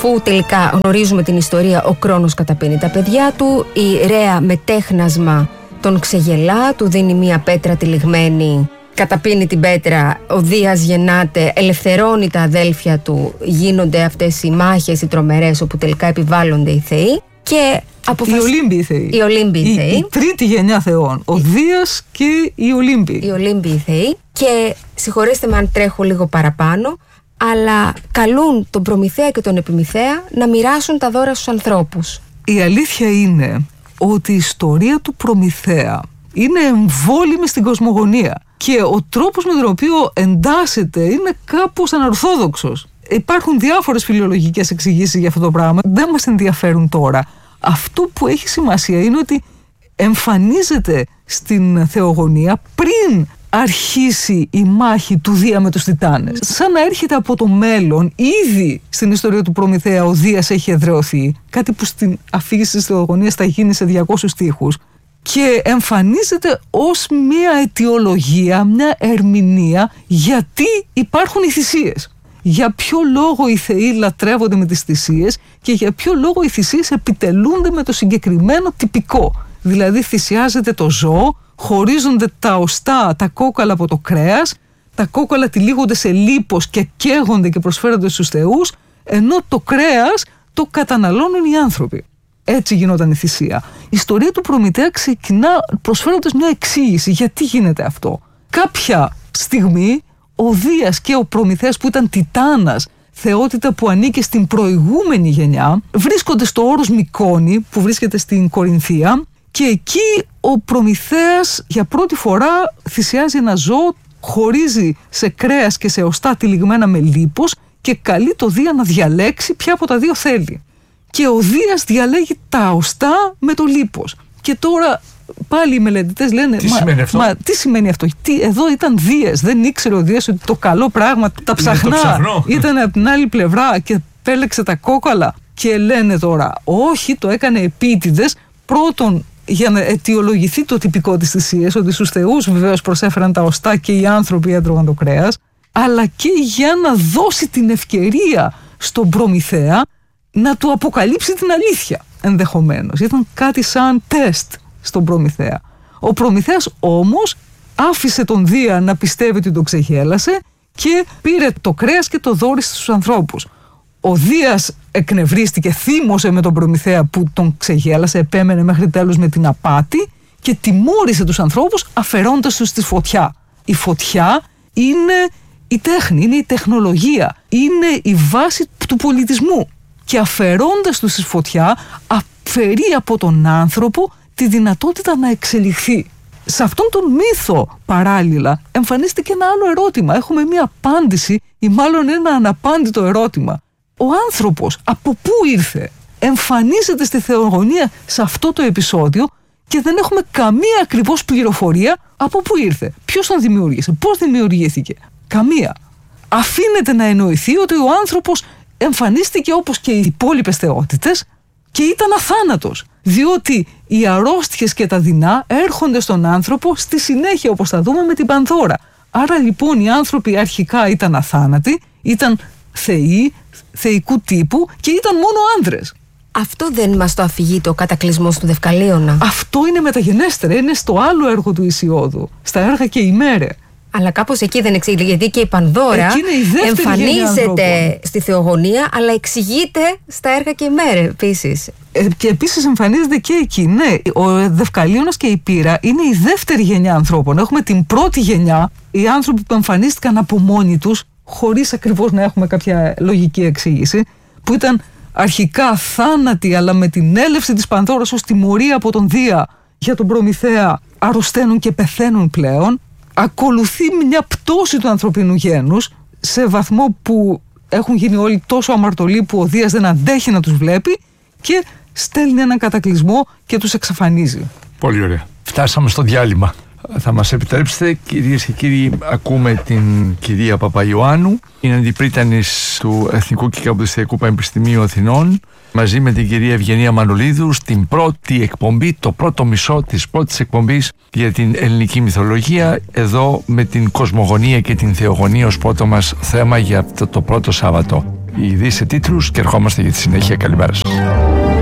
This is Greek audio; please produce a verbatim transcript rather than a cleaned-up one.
αφού τελικά γνωρίζουμε την ιστορία, ο Κρόνος καταπίνει τα παιδιά του, η Ρέα με τέχνασμα τον ξεγελά, του δίνει μία πέτρα τυλιγμένη, καταπίνει την πέτρα, ο Δίας γεννάται, ελευθερώνει τα αδέλφια του, γίνονται αυτές οι μάχες, οι τρομερές, όπου τελικά επιβάλλονται οι θεοί και αποφασ... οι Ολύμπιοι θεοί. Οι Ολύμπιοι η, θεοί. Η τρίτη γενιά θεών, ο Δίας και οι Ολύμπιοι. Οι Ολύμπιοι θεοί. Και συγχωρέστε με αν τρέχω λίγο παραπάνω, αλλά καλούν τον Προμηθέα και τον Επιμηθέα να μοιράσουν τα δώρα στους ανθρώπους. Η αλήθεια είναι ότι η ιστορία του Προμηθέα είναι εμβόλυμη στην κοσμογονία και ο τρόπος με τον οποίο εντάσσεται είναι κάπως ανορθόδοξος. Υπάρχουν διάφορες φιλολογικές εξηγήσεις για αυτό το πράγμα, δεν μας ενδιαφέρουν τώρα. Αυτό που έχει σημασία είναι ότι εμφανίζεται στην θεογονία πριν αρχίσει η μάχη του Δία με τους Τιτάνες. Σαν να έρχεται από το μέλλον, ήδη στην ιστορία του Προμηθέα ο Δίας έχει εδραιωθεί, κάτι που στην αφήγηση της θεογονίας θα γίνει σε διακόσιους στίχους, και εμφανίζεται ως μια αιτιολογία, μια ερμηνεία γιατί υπάρχουν οι θυσίες. Για ποιο λόγο οι θεοί λατρεύονται με τις θυσίες και για ποιο λόγο οι θυσίες επιτελούνται με το συγκεκριμένο τυπικό. Δηλαδή θυσιάζεται το ζώο, χωρίζονται τα οστά, τα κόκαλα από το κρέας, τα κόκαλα τυλίγονται σε λίπος και καίγονται και προσφέρονται στους θεούς, ενώ το κρέας το καταναλώνουν οι άνθρωποι. Έτσι γινόταν η θυσία. Η ιστορία του Προμηθέα ξεκινά προσφέροντας μια εξήγηση γιατί γίνεται αυτό. Κάποια στιγμή ο Δίας και ο Προμηθέας, που ήταν Τιτάνας, θεότητα που ανήκε στην προηγούμενη γενιά, βρίσκονται στο όρος Μικόνη που βρίσκεται στην Κορινθία και εκεί ο Προμηθέας για πρώτη φορά θυσιάζει ένα ζώο, χωρίζει σε κρέας και σε οστά τυλιγμένα με λίπος και καλεί το Δία να διαλέξει ποια από τα δύο θέλει. Και ο Δίας διαλέγει τα οστά με το λίπος. Και τώρα πάλι οι μελετητές λένε τι μα, σημαίνει αυτό. Μα, τι σημαίνει αυτό. Τι, εδώ ήταν Δίας, δεν ήξερε ο Δίας ότι το καλό πράγμα, τα ψαχνά, ήταν από την άλλη πλευρά και πέλεξε τα κόκαλα. Και λένε τώρα όχι, το έκανε επίτηδες, πρώτον για να αιτιολογηθεί το τυπικό της θυσίας, ότι στους θεούς βεβαίως προσέφεραν τα οστά και οι άνθρωποι έτρωγαν το κρέας, αλλά και για να δώσει την ευκαιρία στον Προμηθέα να του αποκαλύψει την αλήθεια ενδεχομένως. Ήταν κάτι σαν τεστ στον Προμηθέα. Ο Προμηθέας όμως άφησε τον Δία να πιστεύει ότι τον ξεγέλασε και πήρε το κρέας και το δώρισε στους ανθρώπους. Ο Δίας εκνευρίστηκε, θύμωσε με τον Προμηθέα που τον ξεγέλασε, επέμενε μέχρι τέλους με την απάτη και τιμώρησε τους ανθρώπους αφαιρώντας τους στη φωτιά. Η φωτιά είναι η τέχνη, είναι η τεχνολογία, είναι η βάση του πολιτισμού. Και αφαιρώντας τους στη φωτιά, αφαιρεί από τον άνθρωπο τη δυνατότητα να εξελιχθεί. Σε αυτόν τον μύθο παράλληλα εμφανίστηκε ένα άλλο ερώτημα. Έχουμε μία απάντηση ή μάλλον ένα αναπάντητο ερώτημα. Ο άνθρωπος από πού ήρθε? Εμφανίζεται στη θεογονία σε αυτό το επεισόδιο και δεν έχουμε καμία ακριβώς πληροφορία από πού ήρθε. Ποιος τον δημιούργησε, πώς δημιουργήθηκε? Καμία. Αφήνεται να εννοηθεί ότι ο άνθρωπος εμφανίστηκε όπως και οι υπόλοιπες θεότητες και ήταν αθάνατος, διότι οι αρρώστιες και τα δεινά έρχονται στον άνθρωπο στη συνέχεια, όπως θα δούμε με την Πανδώρα. Άρα λοιπόν οι άνθρωποι αρχικά ήταν αθάνατοι, ήταν θεοί, θεϊκού τύπου και ήταν μόνο άντρες. Αυτό δεν μας το αφηγεί το κατακλυσμός του Δευκαλίωνα? Αυτό είναι μεταγενέστερα, είναι στο άλλο έργο του Ησιώδου, στα έργα και η Μέρε. Αλλά κάπως εκεί δεν εξηγείται, γιατί και η Πανδώρα η εμφανίζεται στη θεογονία, αλλά εξηγείται στα έργα και η Μέρε επίσης. Ε, και επίσης εμφανίζεται και εκεί. Ναι, ο Δευκαλίωνας και η Πύρα είναι η δεύτερη γενιά ανθρώπων. Έχουμε την πρώτη γενιά, οι άνθρωποι που εμφανίστηκαν από μόνοι τους, χωρίς ακριβώς να έχουμε κάποια λογική εξήγηση, που ήταν αρχικά θάνατοι, αλλά με την έλευση της Πανδώρας ως τιμωρία από τον Δία για τον Προμηθέα, αρρωσταίνουν και πεθαίνουν πλέον. Ακολουθεί μια πτώση του ανθρωπίνου γένους σε βαθμό που έχουν γίνει όλοι τόσο αμαρτωλοί που ο Δίας δεν αντέχει να τους βλέπει και στέλνει έναν κατακλυσμό και τους εξαφανίζει. Πολύ ωραία. Φτάσαμε στο διάλειμμα. Θα μας επιτρέψετε, κυρίες και κύριοι, ακούμε την κυρία Παπαϊωάννου. Είναι αντιπρίτανης του Εθνικού και Καποδιστριακού Πανεπιστημίου Αθηνών, μαζί με την κυρία Ευγενία Μανολίδου, στην πρώτη εκπομπή, το πρώτο μισό της πρώτης εκπομπής για την ελληνική μυθολογία, εδώ με την κοσμογονία και την θεογονία ως πρώτο μας θέμα για αυτό το πρώτο Σάββατο. Οι ειδήσεις σε τίτλους και ερχόμαστε για τη συνέχεια. Καλημέρα σας.